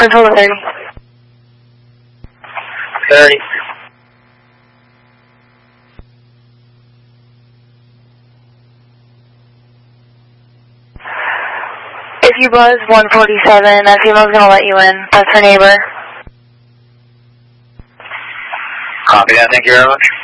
Control 30. 30. If you buzz 147, that female's going to let you in. That's her neighbor. Copy that. Thank you very much.